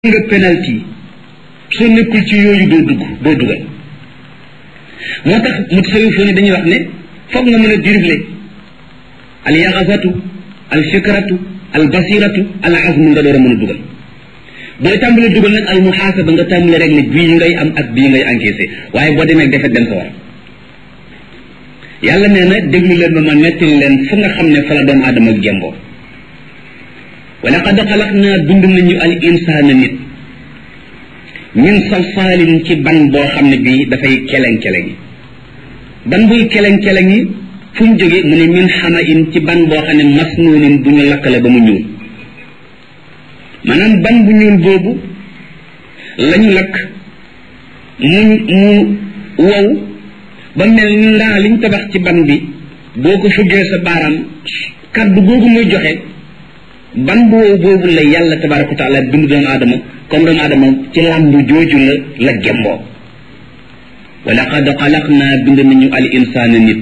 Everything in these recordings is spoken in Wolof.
nga penalty soo nekkul ci yooyu doo dugal moo tax mu tasawufoo ne dañuy wax ne foog nga mën a dribbler al yaxasatu al fikratu al basiratu al azmu nga door a mën a dugal booy tàmbali dugal nag al muhaasaba nga tàmbali rek ne bii ngay am ak bii ngay encaissé waaye boo demee defet dem ko war yàlla nee na déglu leen ba ma nettali leen fu nga xam ne fa la doomu aadama ak jemboo wa laqad xalaqnaa dund nañu al insaana nit min salsaalin ci ban boo xam ne bii dafay keleng-keleng yi ban buy keleng-keleng yi fu ñu jógee mu ne min xama in ci ban boo xam ne masnuunin bu ñu lakkale ba mu ñuul maanaam ban bu ñuul boobu lañu lakk mu wow ba mel ni ndaa liñ tabax ci ban bi boo ko fuggee sa baaraam kaddu googu muy joxe ban bu wow boobu la yàlla tabaraka wa taala bindu doomu aadama comme doomu aadama ci làmbu jooju la gemboo wa laqad xalaqnaa bind nañu al insaana nit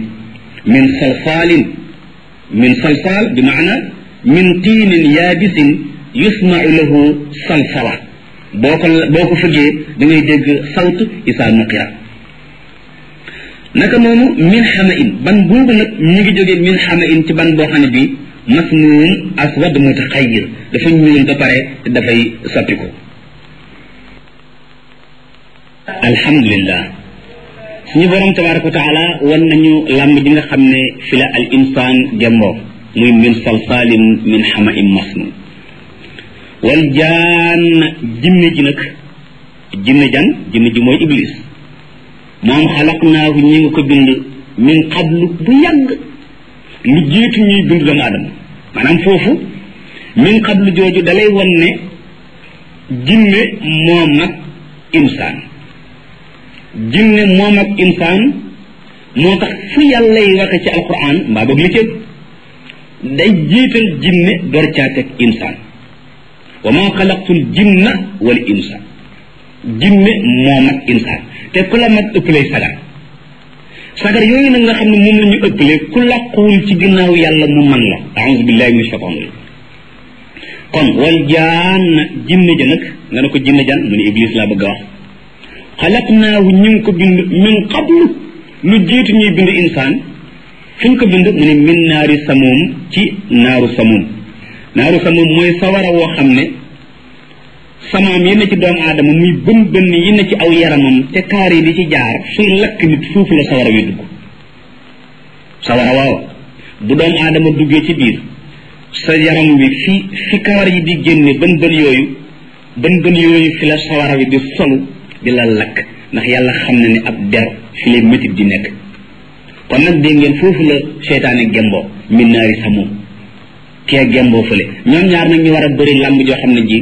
min salsaal bi maana min tiinin yaabisin yusmau lahu salsala boo ko fëggee da ngay dégg sawt isaa nuqira naka noonu min xama in ban boobu nag ñu ngi jógee min xama in ci ban boo xam ne bi masnuun aswad mutaxayyir dafa ñuul ba pare te dafay soppiku alhamdulillah suñu borom tabaraka wa taala wan nañu làmb ji nga xam ne fi la al insaan gemboo muy min salsaalin min xama in masnuun wal jaan jinne ji nag jinne ji mooy iblis moom xalaqnaahu ñi nga ko bind min qablu bu yàgg lu jiitu ñuy bind doomu aadama maanaam foofu min qablu jooju dalay wan ne jinne moom ak insaan jinne moom ak insaan moo tax fu yàlla yi waxe ci alquran mbaa boog li cëg day jiital jinne door caa teg insaan wa maa xalaqtul jinna wal insaan jinne moom ak insaan te ku la mag ëppalee sagar yooyu nag nga xam ne moom la ñu ëppalee ku làquwul ci ginnaaw yàlla mu man la a'uuzu billahi min shaytaan rajim kon wal jaan jinne ja nag nga ne ko jinne jan mu ne iblis laa bëgg a wax xalaqnaahu ñu ngi ko bind min qablu lu jiitu ñuy bind insaan fu ñu ko bind mu ne min naari samuum ci naaru samuum mooy sawara woo xam ne samaam yi na ci doomu aadama muy bën yi na ci aw yaramam te kaar yi di ci jaar suy lakk nit foofu la sawara wi dugg sawara waaw bu doomu aadama duggee ci biir sa yaram wi fi kawar yi di génne bën yooyu fi la sawara wi di solu di la lakk ndax yàlla xam na ne ab der fi lay métit di nekk kon nag dégg ngeen foofu la seytaane gemboo min naari samuum kee gemboo fële ñoom ñaar nag ñu war a bëri làmb joo xam ne ji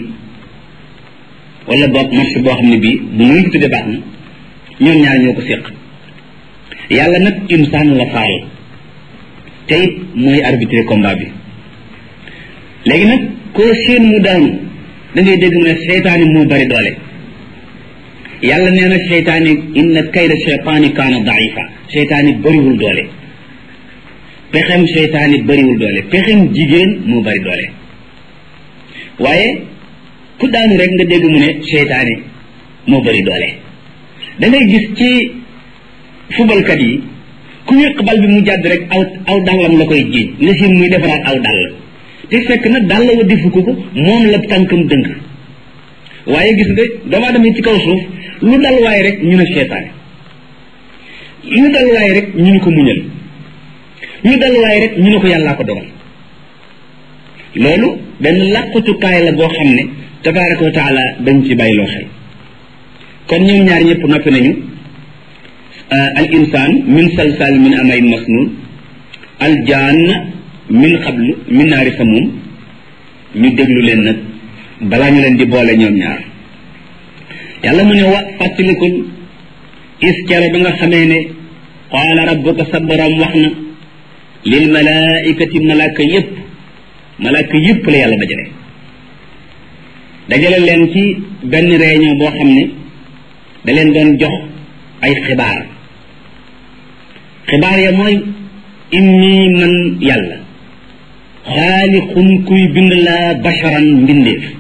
wala boog marché boo xam ne bii bu muy ko tuddee baax na ñoom ñaar ñoo ko séq yàlla nag insaan la faal te it mooy arbitré combat bi léegi nag koo seen mu daanu da ngay dégg mu ne seytaani moo bari doole yàlla nee na seytaani inna kayda seytaani kaana daifa seytaani bariwul doole pexem seytaani bariwul doole pexem jigéen moo bari doole waaye ku daanu rek nga dégg mu ne seytaane moo bari doole da ngay gis ci fubalkat yi ku wéq bal bi mu jàdd rek aw dàllam la koy jiiñ nga siin muy defaraat aw dàll te fekk na dàll wa defu ko moom la tànkam dëng waaye gis nga doomu aadama yi ci kaw suuf lu dal waaye rek ñu ne seytaane lu dal waaye rek ñu ne ko muñal lu dal waaye rek ñu ne ko yàllaa ko dogal loolu benn làqutukaay la boo xam ne tabaraka wa taala dañ ci bàyyi loo xel kon ñoom ñaar ñëpp noppi nañu al insaan min salsal min amayin masnun al jaan min xablu min naari samuum ñu déglu leen nag balaa ñu leen di boole ñoom ñaar yàlla mu ne wa fàttalikul iskere bi nga xamee ne qaala rabbuka sa borom wax na lil malaikati malaaka yëpp la yàlla dajale leen ci benn réunion boo xam ne da leen doon jox ay xibaar ya mooy inni man yàlla xaaliqun kuy bind laa basharan mbindeef